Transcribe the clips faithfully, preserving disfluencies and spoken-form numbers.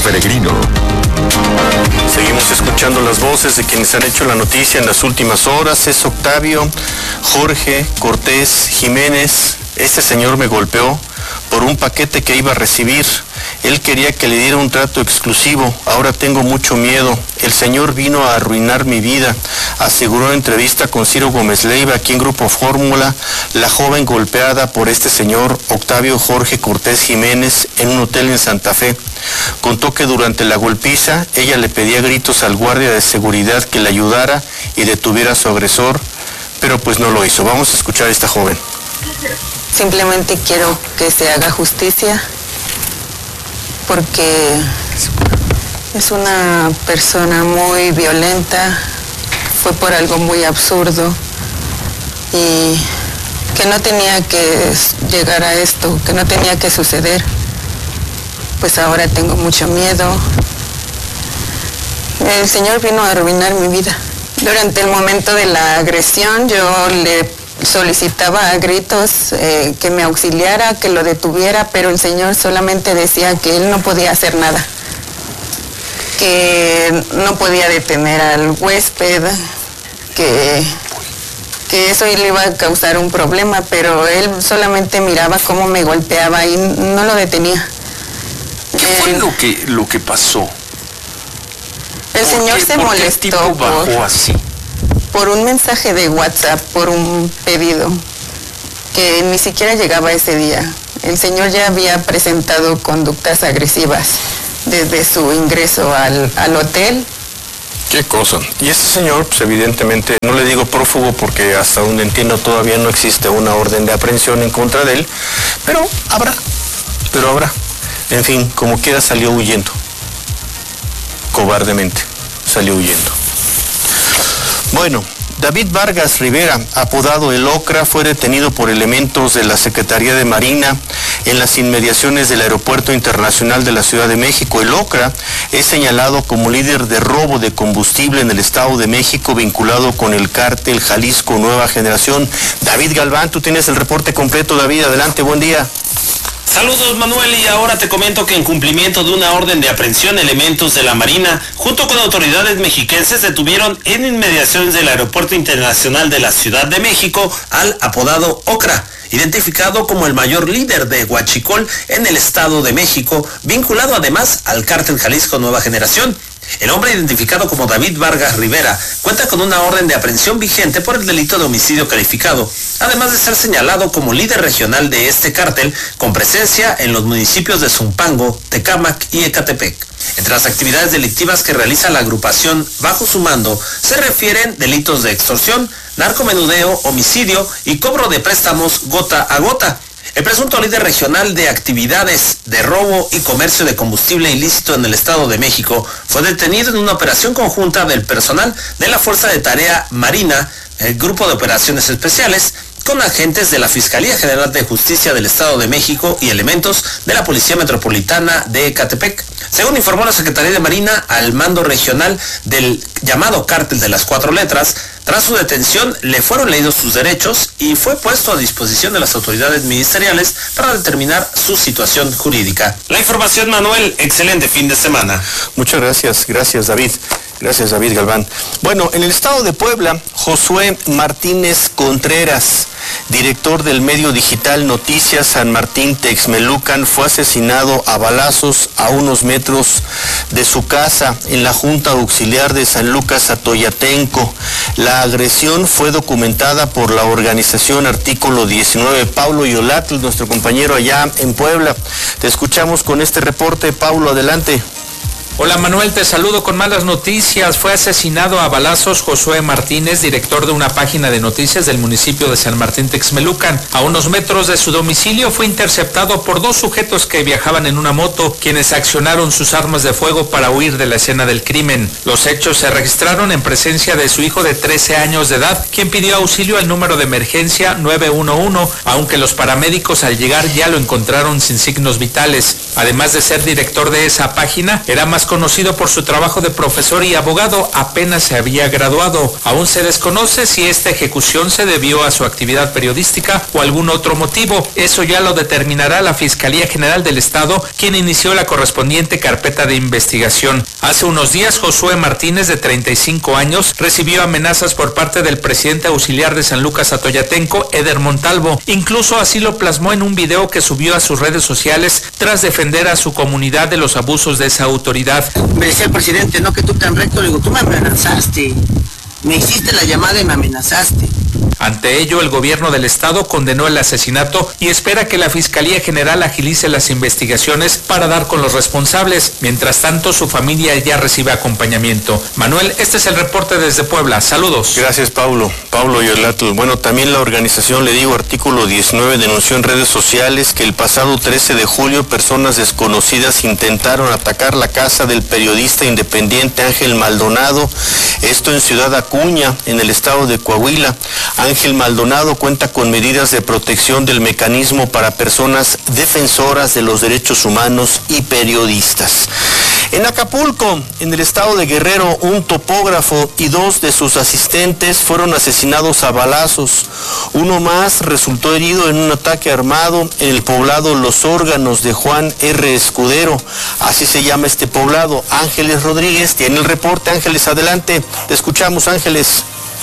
Peregrino. Seguimos escuchando las voces de quienes han hecho la noticia en las últimas horas. Es Octavio Jorge Cortés Jiménez. Este señor me golpeó por un paquete que iba a recibir. Él quería que le diera un trato exclusivo. Ahora tengo mucho miedo. El señor vino a arruinar mi vida, aseguró en entrevista con Ciro Gómez Leiva, aquí en Grupo Fórmula, la joven golpeada por este señor Octavio Jorge Cortés Jiménez en un hotel en Santa Fe. Contó que durante la golpiza ella le pedía gritos al guardia de seguridad que le ayudara y detuviera a su agresor, pero pues no lo hizo. Vamos a escuchar a esta joven. Simplemente quiero que se haga justicia, porque es una persona muy violenta, fue por algo muy absurdo y que no tenía que llegar a esto, que no tenía que suceder. Pues ahora tengo mucho miedo. El señor vino a arruinar mi vida. Durante el momento de la agresión yo le solicitaba a gritos eh, que me auxiliara, que lo detuviera, pero el señor solamente decía que él no podía hacer nada, que no podía detener al huésped, que, que eso le iba a causar un problema, pero él solamente miraba cómo me golpeaba y no lo detenía. ¿Qué fue lo que, lo que pasó? El señor se molestó. ¿Por qué tipo bajó así? Por un mensaje de WhatsApp, por un pedido que ni siquiera llegaba ese día. El señor ya había presentado conductas agresivas desde su ingreso al, al hotel. Qué cosa. Y este señor, pues evidentemente, no le digo prófugo porque hasta donde entiendo todavía no existe una orden de aprehensión en contra de él, pero habrá, pero habrá. En fin, como quiera salió huyendo. Cobardemente salió huyendo. Bueno, David Vargas Rivera, apodado El Ocra, fue detenido por elementos de la Secretaría de Marina en las inmediaciones del Aeropuerto Internacional de la Ciudad de México. El Ocra es señalado como líder de robo de combustible en el Estado de México, vinculado con el cártel Jalisco Nueva Generación. David Galván, tú tienes el reporte completo. David, adelante, buen día. Saludos, Manuel, y ahora te comento que en cumplimiento de una orden de aprehensión, elementos de la Marina, junto con autoridades mexiquenses, detuvieron en inmediaciones del Aeropuerto Internacional de la Ciudad de México al apodado Ocra, identificado como el mayor líder de Huachicol en el Estado de México, vinculado además al cártel Jalisco Nueva Generación. El hombre, identificado como David Vargas Rivera, cuenta con una orden de aprehensión vigente por el delito de homicidio calificado, además de ser señalado como líder regional de este cártel, con presencia en los municipios de Zumpango, Tecámac y Ecatepec. Entre las actividades delictivas que realiza la agrupación bajo su mando se refieren delitos de extorsión, narcomenudeo, homicidio y cobro de préstamos gota a gota. El presunto líder regional de actividades de robo y comercio de combustible ilícito en el Estado de México fue detenido en una operación conjunta del personal de la Fuerza de Tarea Marina, el Grupo de Operaciones Especiales, con agentes de la Fiscalía General de Justicia del Estado de México y elementos de la Policía Metropolitana de Ecatepec. Según informó la Secretaría de Marina al mando regional del llamado Cártel de las Cuatro Letras, tras su detención le fueron leídos sus derechos y fue puesto a disposición de las autoridades ministeriales para determinar su situación jurídica. La información, Manuel, excelente fin de semana. Muchas gracias, gracias David. Gracias, David Galván. Bueno, en el estado de Puebla, Josué Martínez Contreras, director del medio digital Noticias San Martín Texmelucan, fue asesinado a balazos a unos metros de su casa en la Junta Auxiliar de San Lucas Atoyatenco. La agresión fue documentada por la organización Artículo diecinueve. Paulo Yolatl, nuestro compañero allá en Puebla. Te escuchamos con este reporte. Paulo, adelante. Hola Manuel, te saludo con malas noticias. Fue asesinado a balazos Josué Martínez, director de una página de noticias del municipio de San Martín Texmelucan. A unos metros de su domicilio fue interceptado por dos sujetos que viajaban en una moto, quienes accionaron sus armas de fuego para huir de la escena del crimen. Los hechos se registraron en presencia de su hijo de trece años de edad, quien pidió auxilio al número de emergencia nueve uno uno, aunque los paramédicos al llegar ya lo encontraron sin signos vitales. Además de ser director de esa página, era más conocido por su trabajo de profesor y abogado, apenas se había graduado. Aún se desconoce si esta ejecución se debió a su actividad periodística o algún otro motivo. Eso ya lo determinará la Fiscalía General del Estado, quien inició la correspondiente carpeta de investigación. Hace unos días, Josué Martínez, de treinta y cinco años, recibió amenazas por parte del presidente auxiliar de San Lucas Atoyatenco, Eder Montalvo. Incluso así lo plasmó en un video que subió a sus redes sociales tras defender a su comunidad de los abusos de esa autoridad. Me decía el presidente, no que tú tan recto, le digo, tú me amenazaste, me hiciste la llamada y me amenazaste. Ante ello, el gobierno del estado condenó el asesinato y espera que la Fiscalía General agilice las investigaciones para dar con los responsables. Mientras tanto, su familia ya recibe acompañamiento. Manuel, este es el reporte desde Puebla. Saludos. Gracias, Paulo. Paulo Yolatl. Bueno, también la organización Le Digo Artículo diecinueve denunció en redes sociales que el pasado trece de julio personas desconocidas intentaron atacar la casa del periodista independiente Ángel Maldonado, esto en Ciudad Acuña, en el estado de Coahuila. Ángel Maldonado cuenta con medidas de protección del mecanismo para personas defensoras de los derechos humanos y periodistas. En Acapulco, en el estado de Guerrero, un topógrafo y dos de sus asistentes fueron asesinados a balazos. Uno más resultó herido en un ataque armado en el poblado Los Órganos de Juan R. Escudero. Así se llama este poblado. Ángeles Rodríguez tiene el reporte. Ángeles, adelante. Te escuchamos, Ángeles.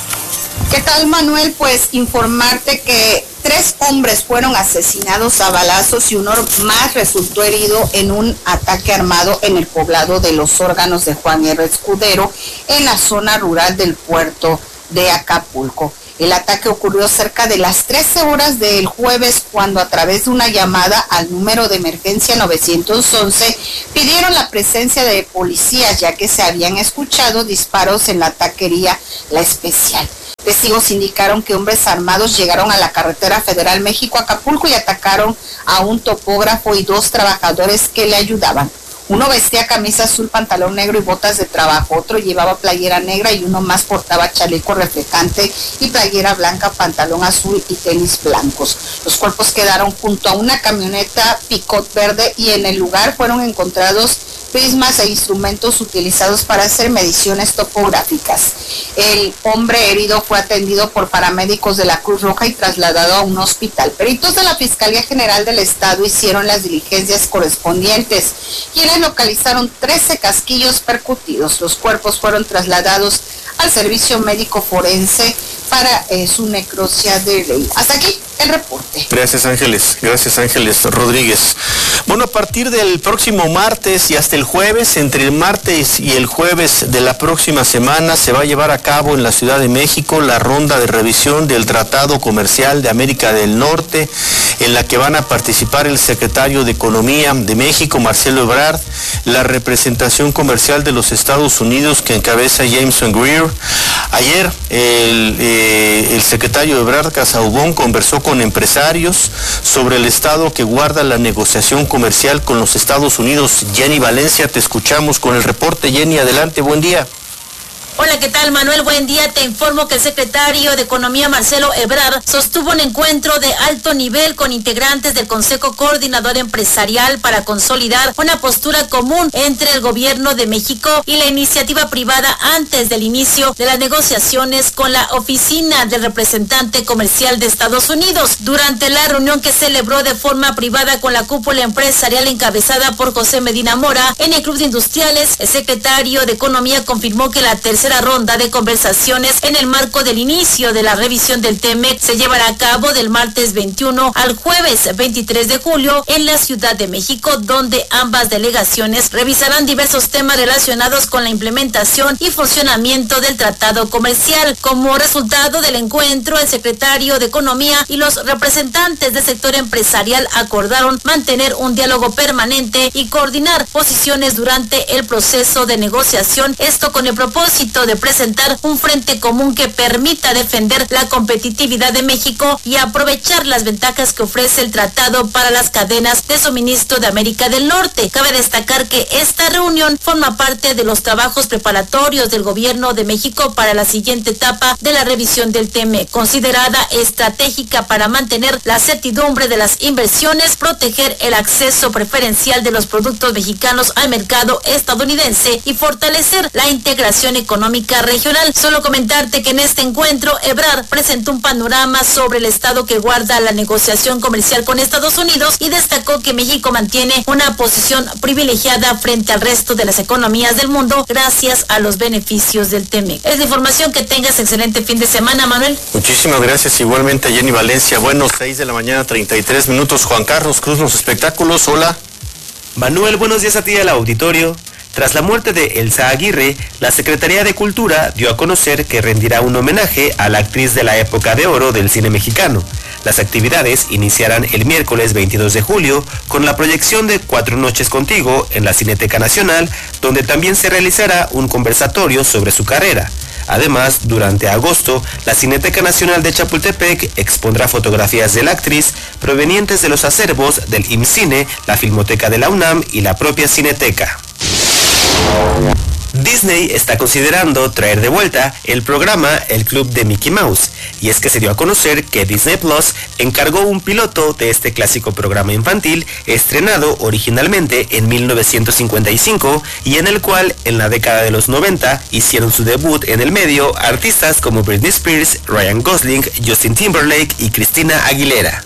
¿Qué tal, Manuel? Pues informarte que tres hombres fueron asesinados a balazos y uno más resultó herido en un ataque armado en el poblado de Los Órganos de Juan R. Escudero, en la zona rural del puerto de Acapulco. El ataque ocurrió cerca de las trece horas del jueves, cuando a través de una llamada al número de emergencia nueve once pidieron la presencia de policías, ya que se habían escuchado disparos en la taquería La Especial. Testigos indicaron que hombres armados llegaron a la carretera federal México-Acapulco y atacaron a un topógrafo y dos trabajadores que le ayudaban. Uno vestía camisa azul, pantalón negro y botas de trabajo, otro llevaba playera negra y uno más portaba chaleco reflectante y playera blanca, pantalón azul y tenis blancos. Los cuerpos quedaron junto a una camioneta Picot verde y en el lugar fueron encontrados prismas e instrumentos utilizados para hacer mediciones topográficas. El hombre herido fue atendido por paramédicos de la Cruz Roja y trasladado a un hospital. Peritos de la Fiscalía General del Estado hicieron las diligencias correspondientes, quienes localizaron trece casquillos percutidos. Los cuerpos fueron trasladados al servicio médico forense para eh, su necropsia de ley. Hasta aquí el reporte. Gracias, Ángeles. Gracias, Ángeles Rodríguez. Bueno, a partir del próximo martes y hasta el jueves, entre el martes y el jueves de la próxima semana, se va a llevar a cabo en la Ciudad de México la ronda de revisión del Tratado Comercial de América del Norte, en la que van a participar el secretario de Economía de México, Marcelo Ebrard, la representación comercial de los Estados Unidos, que encabeza Jameson Greer. Ayer el, eh, el secretario Ebrard Casaubon conversó con empresarios sobre el estado que guarda la negociación comercial con los Estados Unidos. Jenny Valencia, te escuchamos con el reporte. Jenny, adelante, buen día. Hola, ¿qué tal, Manuel? Buen día. Te informo que el secretario de Economía, Marcelo Ebrard, sostuvo un encuentro de alto nivel con integrantes del Consejo Coordinador Empresarial para consolidar una postura común entre el gobierno de México y la iniciativa privada antes del inicio de las negociaciones con la Oficina del Representante Comercial de Estados Unidos. Durante la reunión que celebró de forma privada con la cúpula empresarial encabezada por José Medina Mora en el Club de Industriales, el secretario de Economía confirmó que la tercera ronda de conversaciones en el marco del inicio de la revisión del TEMEC se llevará a cabo del martes veintiuno al jueves veintitrés de julio en la Ciudad de México, donde ambas delegaciones revisarán diversos temas relacionados con la implementación y funcionamiento del tratado comercial. Como resultado del encuentro, el secretario de Economía y los representantes del sector empresarial acordaron mantener un diálogo permanente y coordinar posiciones durante el proceso de negociación, esto con el propósito propósito de presentar un frente común que permita defender la competitividad de México y aprovechar las ventajas que ofrece el tratado para las cadenas de suministro de América del Norte. Cabe destacar que esta reunión forma parte de los trabajos preparatorios del gobierno de México para la siguiente etapa de la revisión del T M E C, considerada estratégica para mantener la certidumbre de las inversiones, proteger el acceso preferencial de los productos mexicanos al mercado estadounidense y fortalecer la integración económica regional. Solo comentarte que en este encuentro Ebrard presentó un panorama sobre el estado que guarda la negociación comercial con Estados Unidos y destacó que México mantiene una posición privilegiada frente al resto de las economías del mundo gracias a los beneficios del T M E C. Es la información. Que tengas excelente fin de semana, Manuel. Muchísimas gracias, igualmente Jenny Valencia. Bueno, seis de la mañana, treinta y tres minutos. Juan Carlos Cruz, los espectáculos, hola. Manuel, buenos días a ti y al auditorio. Tras la muerte de Elsa Aguirre, la Secretaría de Cultura dio a conocer que rendirá un homenaje a la actriz de la época de oro del cine mexicano. Las actividades iniciarán el miércoles veintidós de julio con la proyección de Cuatro Noches Contigo en la Cineteca Nacional, donde también se realizará un conversatorio sobre su carrera. Además, durante agosto, la Cineteca Nacional de Chapultepec expondrá fotografías de la actriz provenientes de los acervos del IMCINE, la Filmoteca de la UNAM y la propia Cineteca. Disney está considerando traer de vuelta el programa El Club de Mickey Mouse, y es que se dio a conocer que Disney Plus encargó un piloto de este clásico programa infantil estrenado originalmente en mil novecientos cincuenta y cinco y en el cual en la década de los noventa hicieron su debut en el medio artistas como Britney Spears, Ryan Gosling, Justin Timberlake y Christina Aguilera.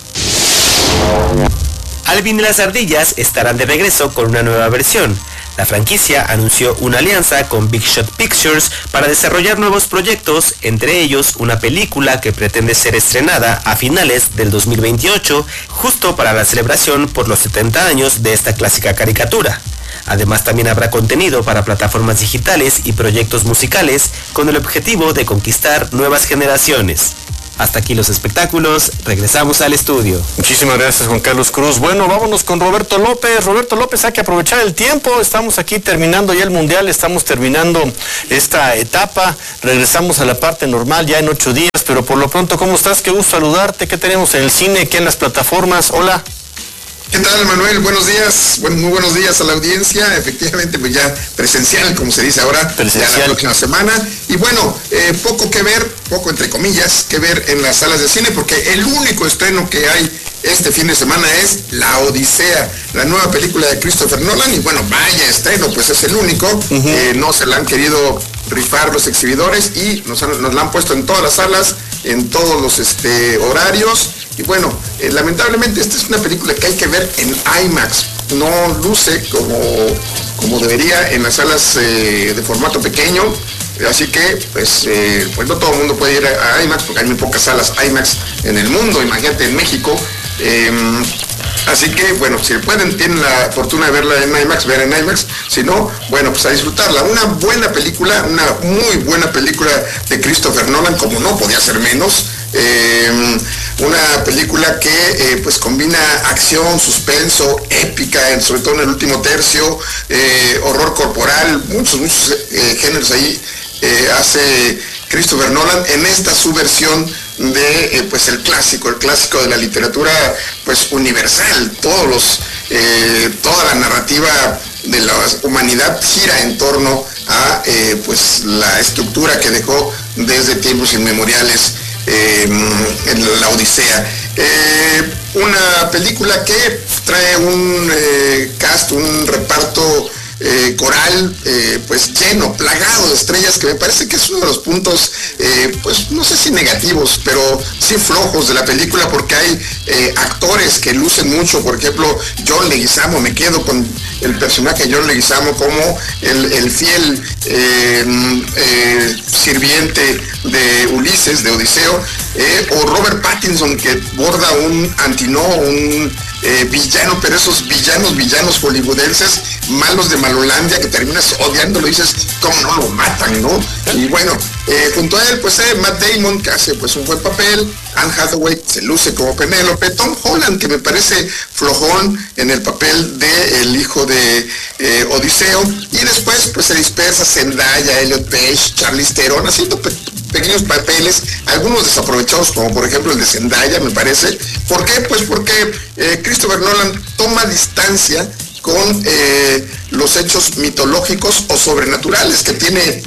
Alvin y las ardillas estarán de regreso con una nueva versión. La franquicia anunció una alianza con Big Shot Pictures para desarrollar nuevos proyectos, entre ellos una película que pretende ser estrenada a finales del dos mil veintiocho, justo para la celebración por los setenta años de esta clásica caricatura. Además, también habrá contenido para plataformas digitales y proyectos musicales con el objetivo de conquistar nuevas generaciones. Hasta aquí los espectáculos, regresamos al estudio. Muchísimas gracias, Juan Carlos Cruz. Bueno, vámonos con Roberto López. Roberto López, hay que aprovechar el tiempo. Estamos aquí terminando ya el Mundial, estamos terminando esta etapa. Regresamos a la parte normal ya en ocho días, pero por lo pronto, ¿cómo estás? Qué gusto saludarte. ¿Qué tenemos en el cine? ¿Qué en las plataformas? Hola. ¿Qué tal, Manuel? Buenos días, bueno, muy buenos días a la audiencia. Efectivamente, pues ya presencial, como se dice ahora, presencial. Ya la próxima semana. Y bueno, eh, poco que ver, poco entre comillas, que ver en las salas de cine, porque el único estreno que hay este fin de semana es La Odisea, la nueva película de Christopher Nolan. Y bueno, vaya estreno, pues es el único. Uh-huh. eh, no se la han querido rifar los exhibidores y nos, han, nos la han puesto en todas las salas, en todos los este, horarios. Y bueno, eh, lamentablemente esta es una película que hay que ver en IMAX. No luce como, como debería en las salas eh, de formato pequeño. Así que, pues, eh, pues no todo el mundo puede ir a, a IMAX porque hay muy pocas salas IMAX en el mundo. Imagínate en México. Eh, así que, bueno, si pueden, tienen la fortuna de verla en IMAX, ver en IMAX. Si no, bueno, pues a disfrutarla. Una buena película, una muy buena película de Christopher Nolan, como no podía ser menos. Eh, una película que eh, pues combina acción, suspenso, épica, sobre todo en el último tercio, eh, horror corporal, muchos, muchos eh, géneros ahí eh, hace Christopher Nolan en esta su versión de eh, pues el clásico, el clásico de la literatura pues universal. Todos los, eh, toda la narrativa de la humanidad gira en torno a eh, pues la estructura que dejó desde tiempos inmemoriales eh, en la Odisea. Eh, una película que trae un eh, cast, un reparto Eh, coral, eh, pues lleno, plagado de estrellas, que me parece que es uno de los puntos, eh, pues no sé si negativos, pero sí flojos de la película, porque hay eh, actores que lucen mucho. Por ejemplo, John Leguizamo, me quedo con el personaje de John Leguizamo como el, el fiel eh, eh, sirviente de Ulises, de Odiseo, eh, o Robert Pattinson, que borda un Antino, un eh, villano, pero esos villanos, villanos hollywoodenses, malos de Malolandia, que terminas odiándolo y dices, ¿cómo no lo matan, no? Y bueno, eh, junto a él, pues eh, Matt Damon, que hace pues un buen papel, Anne Hathaway se luce como Penélope, Tom Holland, que me parece flojón en el papel de el hijo de eh, Odiseo, y después pues se dispersa Zendaya, Elliot Page, Charlize Theron, haciendo pe pequeños papeles, algunos desaprovechados, como por ejemplo el de Zendaya, me parece. ¿Por qué? Pues porque eh, Christopher Nolan toma distancia con eh, los hechos mitológicos o sobrenaturales que tiene eh,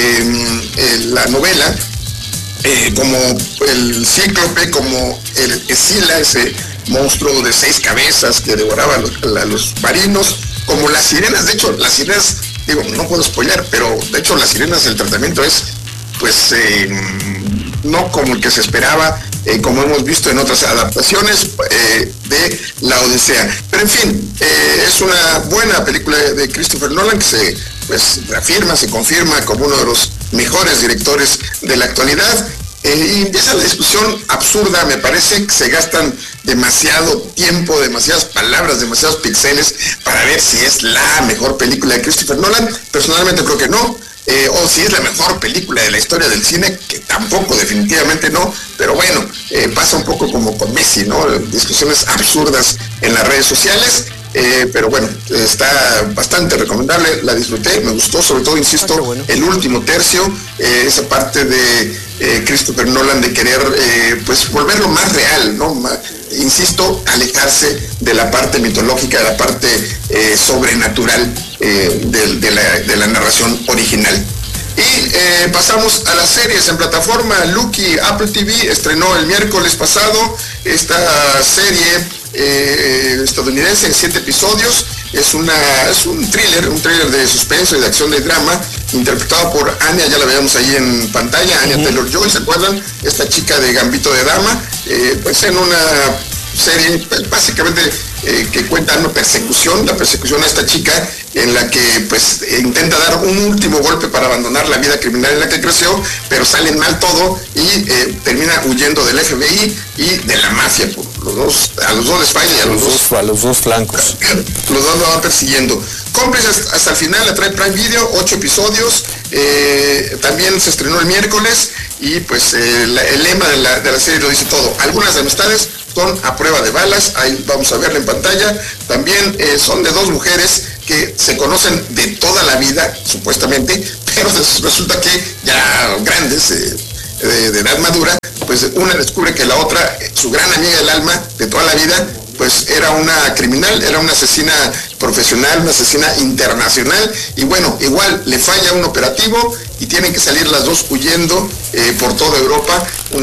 eh, la novela, eh, como el cíclope, como el Escila, ese monstruo de seis cabezas que devoraba a los, a los marinos, como las sirenas. De hecho, las sirenas, digo, no puedo spoilear, pero de hecho las sirenas, el tratamiento es, pues, eh, no como el que se esperaba, eh, como hemos visto en otras adaptaciones eh, de La Odisea. Pero en fin, eh, es una buena película de Christopher Nolan que se, pues, reafirma, se confirma como uno de los mejores directores de la actualidad. Eh, y empieza la discusión absurda, me parece que se gastan demasiado tiempo, demasiadas palabras, demasiados píxeles para ver si es la mejor película de Christopher Nolan. Personalmente creo que no. Eh, o si es la mejor película de la historia del cine, que tampoco, definitivamente no, pero bueno, eh, pasa un poco como con Messi, ¿no? Discusiones absurdas en las redes sociales, eh, pero bueno, está bastante recomendable, la disfruté, me gustó, sobre todo, insisto, ah, bueno. el último tercio, eh, esa parte de eh, Christopher Nolan de querer, eh, pues, volverlo más real, ¿no? Más, insisto, alejarse de la parte mitológica, de la parte eh, sobrenatural eh, de, de, la, de la narración original. Y eh, pasamos a las series en plataforma. Lucky, Apple T V, estrenó el miércoles pasado esta serie eh, estadounidense en siete episodios. Es, una, es un thriller, un thriller de suspenso y de acción de drama, interpretado por Anya, ya la veíamos ahí en pantalla, Anya uh-huh. Taylor-Joy, ¿se acuerdan? Esta chica de Gambito de Dama, eh, pues en una serie, pues, básicamente, eh, que cuenta una persecución, la persecución a esta chica, en la que, pues, intenta dar un último golpe para abandonar la vida criminal en la que creció, pero sale mal todo y eh, termina huyendo del F B I y de la mafia. Los dos, a los dos les falla y a los, los dos, a los dos flancos. Los dos lo van persiguiendo. Cómplices hasta, hasta el final, la trae Prime Video, ocho episodios, eh, también se estrenó el miércoles y pues eh, la, el lema de la, de la serie lo dice todo. Algunas amistades son a prueba de balas, ahí vamos a verla en pantalla. También eh, son de dos mujeres que se conocen de toda la vida, supuestamente, pero resulta que ya grandes, eh, de, de edad madura, pues una descubre que la otra, su gran amiga del alma de toda la vida, pues era una criminal, era una asesina profesional, una asesina internacional, y bueno, igual le falla un operativo y tienen que salir las dos huyendo eh, por toda Europa. Una